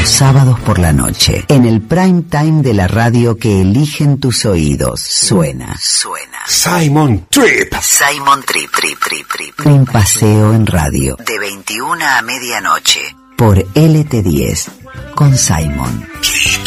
sábados por la noche, en el prime time de la radio que eligen tus oídos. Suena. Simon Trip. Simon Trip. Un paseo en radio. De 21 a medianoche. Por LT10. Con Simon.